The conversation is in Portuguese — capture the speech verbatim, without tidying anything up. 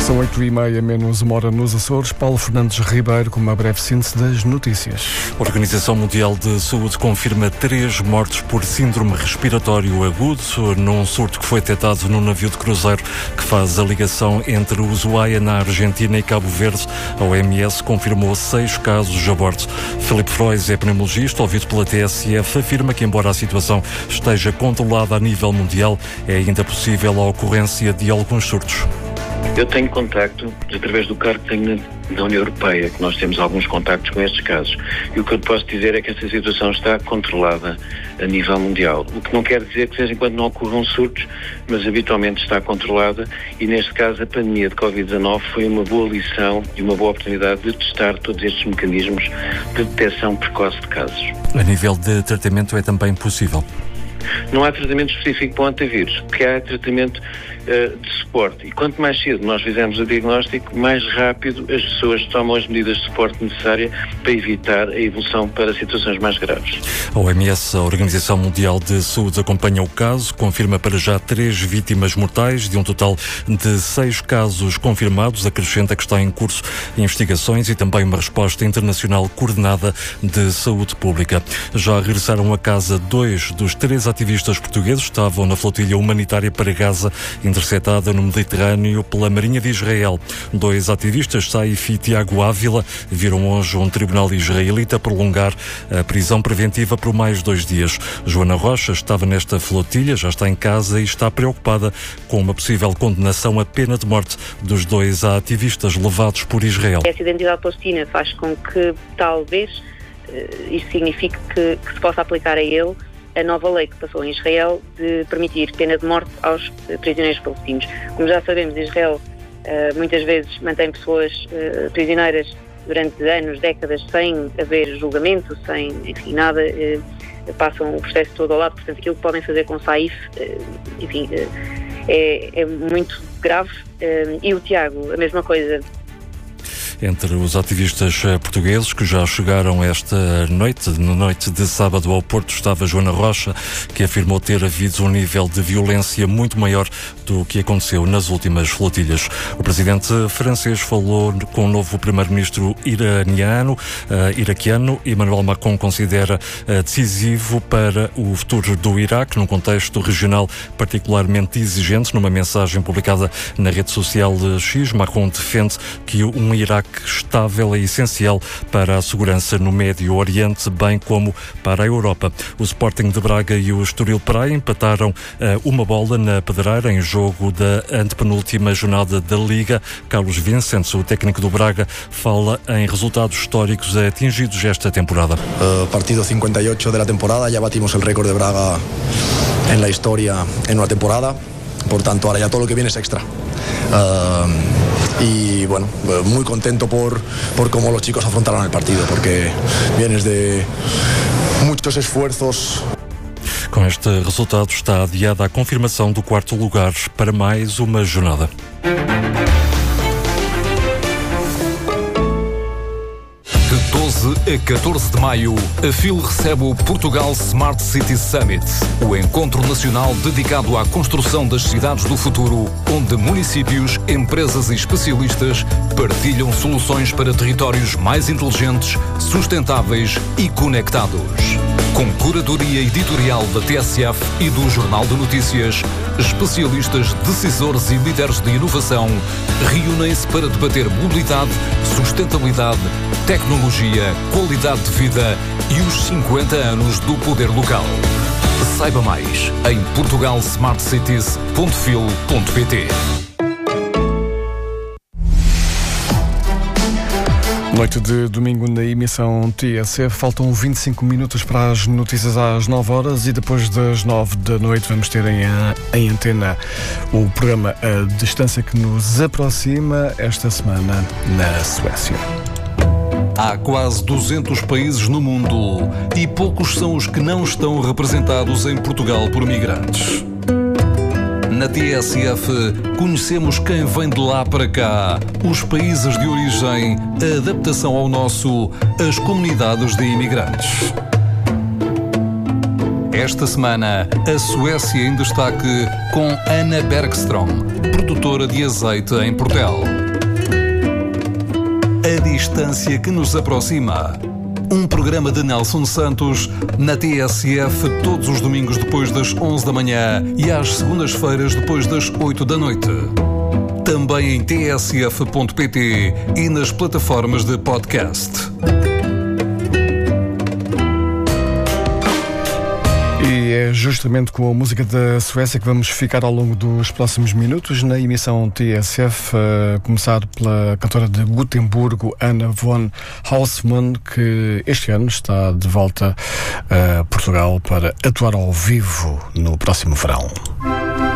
São oito e meia, menos uma hora nos Açores. Paulo Fernandes Ribeiro com uma breve síntese das notícias. A Organização Mundial de Saúde confirma três mortes por síndrome respiratório agudo num surto que foi detectado num navio de cruzeiro que faz a ligação entre Ushuaia, na Argentina, e Cabo Verde. A O M S confirmou seis casos a bordo. Filipe Frois é pneumologista, ouvido pela T S F, afirma que, embora a situação esteja controlada a nível mundial, é ainda possível a ocorrência de alguns surtos. Eu tenho contacto, através do cargo que tenho da União Europeia, que nós temos alguns contactos com estes casos. E o que eu posso dizer é que esta situação está controlada a nível mundial. O que não quer dizer que, de vez em quando, não ocorram surtos, mas habitualmente está controlada. E, neste caso, a pandemia de covid dezanove foi uma boa lição e uma boa oportunidade de testar todos estes mecanismos de detecção precoce de casos. A nível de tratamento é também possível? Não há tratamento específico para o antivírus, o que há é tratamento uh, de suporte. E quanto mais cedo nós fizermos o diagnóstico, mais rápido as pessoas tomam as medidas de suporte necessárias para evitar a evolução para situações mais graves. A O M S, a Organização Mundial de Saúde, acompanha o caso, confirma para já três vítimas mortais, de um total de seis casos confirmados, acrescenta que está em curso investigações e também uma resposta internacional coordenada de saúde pública. Já regressaram a casa dois dos três ativistas portugueses, estavam na flotilha humanitária para Gaza, interceptada no Mediterrâneo pela Marinha de Israel. Dois ativistas, Saif e Tiago Ávila, viram hoje um tribunal israelita prolongar a prisão preventiva por mais dois dias. Joana Rocha estava nesta flotilha, já está em casa e está preocupada com uma possível condenação à pena de morte dos dois ativistas levados por Israel. Essa identidade palestina faz com que, talvez, isso signifique que, que se possa aplicar a ele a nova lei que passou em Israel de permitir pena de morte aos prisioneiros palestinos. Como já sabemos, Israel uh, muitas vezes mantém pessoas uh, prisioneiras durante anos, décadas, sem haver julgamento, sem, enfim, nada, uh, passam o processo todo ao lado. Portanto, aquilo que podem fazer com Saif, uh, enfim, uh, é, é muito grave. Uh, e o Tiago, a mesma coisa. Entre os ativistas portugueses que já chegaram esta noite, na noite de sábado ao Porto, estava Joana Rocha, que afirmou ter havido um nível de violência muito maior do que aconteceu nas últimas flotilhas. O presidente francês falou com o novo primeiro-ministro iraniano, uh, iraquiano. Emmanuel Macron considera uh, decisivo para o futuro do Iraque, num contexto regional particularmente exigente. Numa mensagem publicada na rede social X, Macron defende que um Iraque estável é essencial para a segurança no Médio Oriente, bem como para a Europa. O Sporting de Braga e o Estoril Praia empataram uh, uma bola na Pedreira em jogo da antepenúltima jornada da Liga. Carlos Vicentes, o técnico do Braga, fala em resultados históricos atingidos esta temporada. Uh, partido cincuenta y ocho de la temporada, ya batimos el récord de Braga en la historia en una temporada. Por tanto, ahora ya todo lo que viene es extra. Uh, y bueno, muy contento por, por cómo los chicos afrontaron el partido, porque vienes de muchos esfuerzos. Com este resultado está adiada a confirmação do quarto lugar para mais uma jornada. De doze a catorze de maio, a F I L recebe o Portugal Smart City Summit, o encontro nacional dedicado à construção das cidades do futuro, onde municípios, empresas e especialistas partilham soluções para territórios mais inteligentes, sustentáveis e conectados. Com curadoria editorial da T S F e do Jornal de Notícias, especialistas, decisores e líderes de inovação reúnem-se para debater mobilidade, sustentabilidade, tecnologia, qualidade de vida e os cinquenta anos do poder local. Saiba mais em portugal smart cities ponto fil ponto pt. Noite de domingo na emissão T S F. Faltam vinte e cinco minutos para as notícias às nove horas e depois das nove da noite vamos ter em, em antena o programa A Distância, que nos aproxima esta semana na Suécia. Há quase duzentos países no mundo e poucos são os que não estão representados em Portugal por migrantes. Na T S F, conhecemos quem vem de lá para cá, os países de origem, a adaptação ao nosso, as comunidades de imigrantes. Esta semana, a Suécia em destaque com Anna Bergström, produtora de azeite em Portel. A distância que nos aproxima. Um programa de Nelson Santos na T S F todos os domingos depois das onze da manhã e às segundas-feiras depois das oito da noite. Também em t s f ponto p t e nas plataformas de podcast. E é justamente com a música da Suécia que vamos ficar ao longo dos próximos minutos na emissão T S F, a começar pela cantora de Gotemburgo, Anna von Haussmann, que este ano está de volta a Portugal para atuar ao vivo no próximo verão.